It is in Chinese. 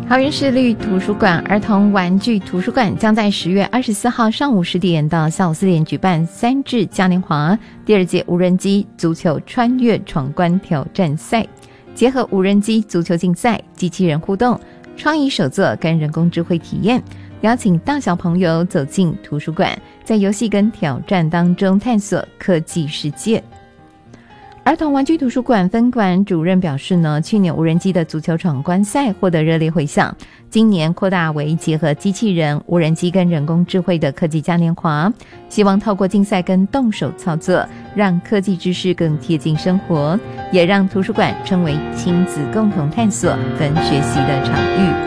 桃园市立图书馆儿童玩具图书馆将在10月24号上午10点到下午4点举办3至嘉年华第2届无人机足球穿越闯关挑战赛，结合无人机足球竞赛、机器人互动、创意手作跟人工智慧体验，邀请大小朋友走进图书馆，在游戏跟挑战当中探索科技世界。儿童玩具图书馆分馆主任表示呢，去年无人机的足球闯关赛获得热烈回响，今年扩大为结合机器人、无人机跟人工智慧的科技嘉年华，希望透过竞赛跟动手操作，让科技知识更贴近生活，也让图书馆成为亲子共同探索跟学习的场域。